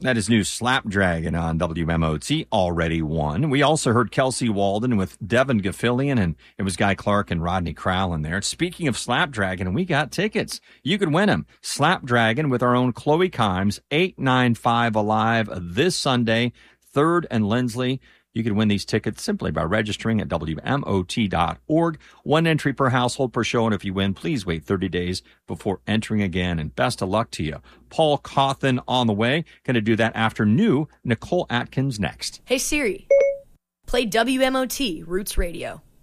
That is new Slapdragon on WMOT, already won. We also heard Kelsey Walden with Devin Gaffilian, and it was Guy Clark and Rodney Crowell in there. Speaking of Slapdragon, we got tickets. You could win them. Slapdragon with our own Chloe Kimes, 895 Alive this Sunday, 3rd and Lindsley. You can win these tickets simply by registering at WMOT.org. One entry per household per show, and if you win, please wait 30 days before entering again, and best of luck to you. Paul Cawthon on the way. Going to do that after new Nicole Atkins next. Hey Siri, play WMOT Roots Radio.